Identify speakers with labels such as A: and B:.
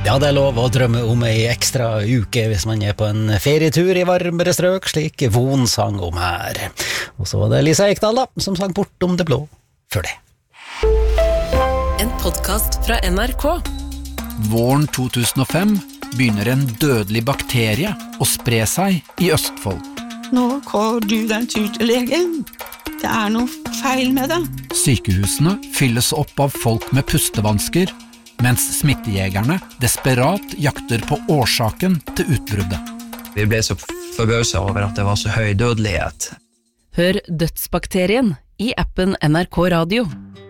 A: Ja, det lov å drømme om ei ekstra uke hvis man på en ferietur I varmere strøk, slik Von sang om her. Og så var det Lisa Ekdal da, som sang Bortom det blå før det.
B: En podcast fra NRK.
C: Våren 2005 begynner en dødelig bakterie å spre seg I Østfold.
D: Nå går du den tur til legen. Det noe feil med det.
C: Sykehusene fylles opp av folk med pustevansker, mens smittejegerne desperat jakter på årsaken til utbruddet.
E: Vi ble så forbauset over at det var så høy dødelighet.
B: Hør Dødsbakterien I appen NRK Radio.